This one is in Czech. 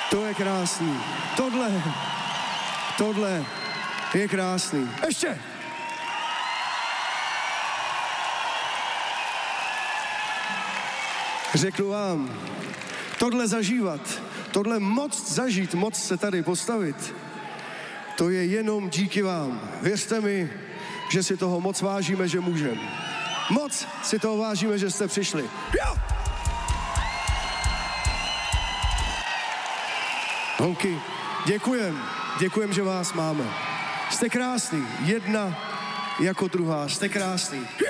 To je krásný. Tohle je krásný. Ještě! Řeknu vám, tohle zažívat, tohle moc zažít, moc se tady postavit, to je jenom díky vám. Věřte mi, že si toho moc vážíme, že můžeme. Moc si toho vážíme, že jste přišli. Jo! Holky, děkujem, že vás máme. Jste krásný, jedna jako druhá, jste krásný.